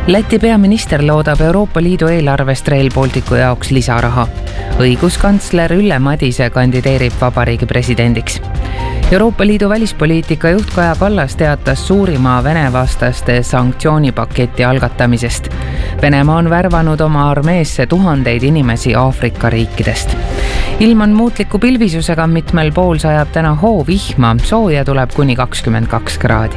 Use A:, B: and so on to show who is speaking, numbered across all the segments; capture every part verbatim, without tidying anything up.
A: Läti peaminister loodab Euroopa Liidu eelarvest Rail Balticu jaoks lisaraha. Õiguskantsler Ülle Madise kandideerib vabariigi presidendiks. Euroopa Liidu välispoliitika juht Kaja Kallas teatas suurima Vene-vastaste sanktsioonipaketi algatamisest. Venemaa on värvanud oma armeesse tuhandeid inimesi Aafrika riikidest. Ilm on muutliku pilvisusega, mitmel pool sajab täna hoovihma, sooja tuleb kuni kakskümmend kaks kraadi.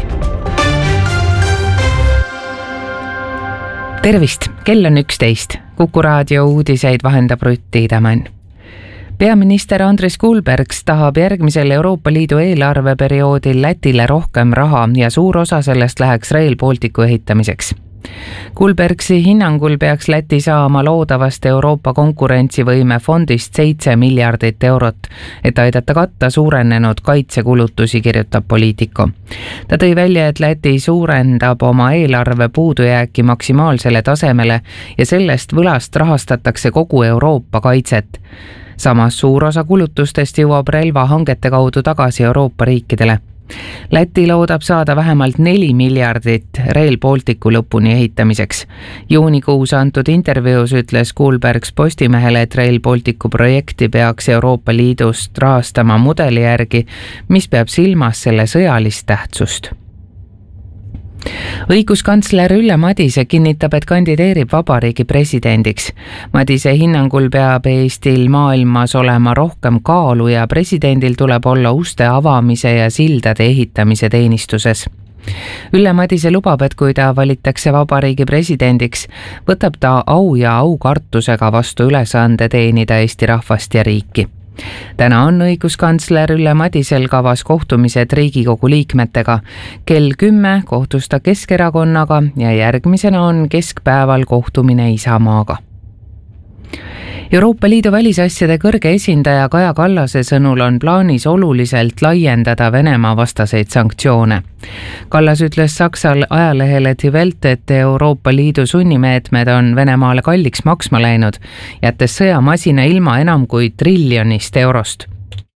A: Tervist, kell on üksteist. Kuku raadio uudiseid vahendab Rutti Idamann. Peaminister Andris Kulbergs tahab järgmisel Euroopa Liidu eelarveperioodil Lätile rohkem raha ja suur osa sellest läheks Rail Balticu ehitamiseks. Kulbergsi hinnangul peaks Läti saama loodavast Euroopa konkurentsivõime fondist seitse miljardit eurot, et aidata katta suurenenud kaitsekulutusi, kirjutab Politico. Ta tõi välja, et Läti suurendab oma eelarve puudujääki maksimaalsele tasemele ja sellest võlast rahastatakse kogu Euroopa kaitset. Samas suur osa kulutustest jõuab relvahangete kaudu tagasi Euroopa riikidele. Läti loodab saada vähemalt neli miljardit Rail Balticu lõpuni ehitamiseks. Juunikuus antud intervjuus ütles Kulbergs Postimehele, et Rail Balticu projekti peaks Euroopa Liidust rahastama mudeli järgi, mis peab silmas selle sõjalist tähtsust. Õiguskantsler Ülle Madise kinnitab, et kandideerib vabariigi presidendiks. Madise hinnangul peab Eestil maailmas olema rohkem kaalu ja presidendil tuleb olla uste avamise ja sildade ehitamise teenistuses. Ülle Madise lubab, et kui ta valitakse vabariigi presidendiks, võtab ta au ja aukartusega vastu ülesande teenida Eesti rahvast ja riiki. Täna on õiguskantsler Ülle Madisel kavas kohtumised Riigikogu liikmetega. Kell kümme kohtus ta Keskerakonnaga ja järgmisena on keskpäeval kohtumine Isamaaga. Euroopa Liidu välisasjade kõrge esindaja Kaja Kallase sõnul on plaanis oluliselt laiendada Venemaa vastaseid sanktsioone. Kallas ütles Saksal ajalehele Die Welt, et Euroopa Liidu sunnimeetmed on Venemaale kalliks maksma läinud, jättes sõjamasina ilma enam kui triljonist eurost.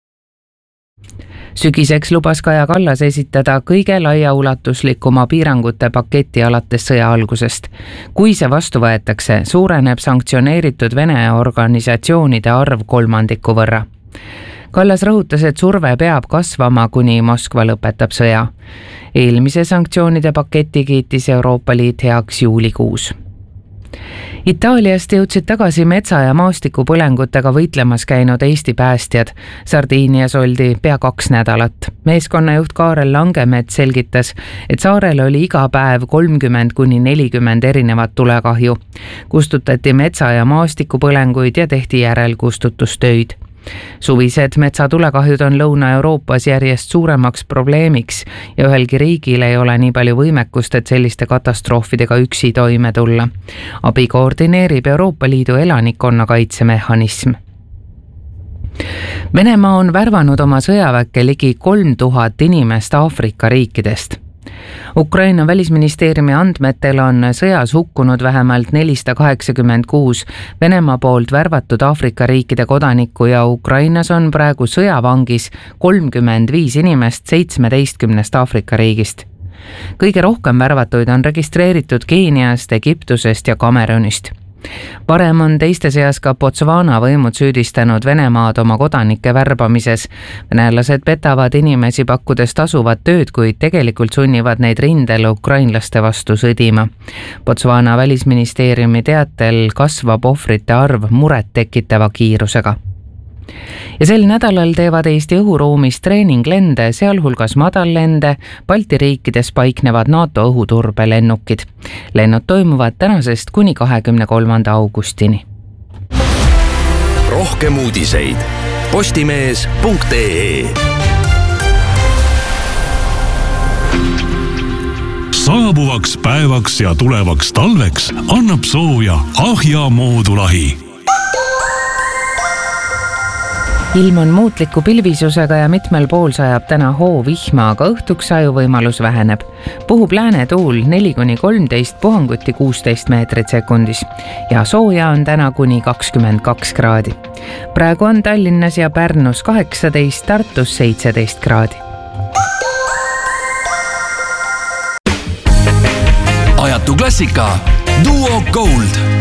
A: Sügiseks lubas Kaja Kallas esitada kõige laiaulatuslikuma piirangute paketi alates sõja algusest. Kui see vastu võetakse, suureneb sanktsioneeritud Vene organisatsioonide arv kolmandiku võrra. Kallas rõhutas, et surve peab kasvama, kuni Moskva lõpetab sõja. Eelmise sanktsioonide paketi kiitis Euroopa Liit heaks juulikuus. Itaaliast jõudsid tagasi metsa- ja maastikupõlengutega võitlemas käinud Eesti päästjad. Sardiinias oldi pea kaks nädalat. Meeskonnajuht Kaarel Langemets selgitas, et saarel oli iga päev kolmkümmend kuni nelikümmend erinevat tulekahju. Kustutati metsa- ja maastikupõlenguid ja tehti järelkustutustöid. Suvised metsatulekahjud on Lõuna-Euroopas järjest suuremaks probleemiks ja ühelgi riigil ei ole nii palju võimekust, et selliste katastroofidega üksi toime tulla. Abi koordineerib Euroopa Liidu elanikkonnakaitsemehhanism. Venemaa on värvanud oma sõjaväkke ligi kolm tuhat inimest Aafrika riikidest. Ukraina välisministeeriumi andmetel on sõjas hukkunud vähemalt nelisada kaheksakümmend kuus Venemaa poolt värvatud Aafrika riikide kodanikku ja Ukrainas on praegu sõjavangis kolmkümmend viis inimest seitsmeteistkümnest Aafrika riigist. Kõige rohkem värvatuid on registreeritud Keeniast, Egiptusest ja Kamerunist. Varem on teiste seas ka Botswana võimud süüdistanud Venemaad oma kodanike värbamises. Venelased petavad inimesi pakkudes tasuvat tööd, kuid tegelikult sunnivad neid rindel ukrainlaste vastu sõdima. Botswana välisministeeriumi teatel kasvab ohvrite arv muret tekitava kiirusega. Ja sel nädalal teevad Eesti õhuruumis treeninglende, sealhulgas madallende, Balti riikides paiknevad NATO õhuturbelennukid. Lennud toimuvad tänasest kuni kahekümne kolmanda augustini.
B: Rohkem uudiseid postimees punkt ee.
C: Saabuvaks päevaks ja tulevaks talveks annab sooja Ahja moodulahi.
A: Ilm on muutliku pilvisusega ja mitmel pool sajab täna hoovihma, aga õhtuks sajuvõimalus väheneb. Puhub lääne tuul neli kuni kolmteist, puhanguti kuusteist meetrit sekundis ja sooja on täna kuni kakskümmend kaks kraadi. Praegu on Tallinnas ja Pärnus kaheksateist, Tartus seitseteist kraadi.
B: ajatu klassika Duo Gold.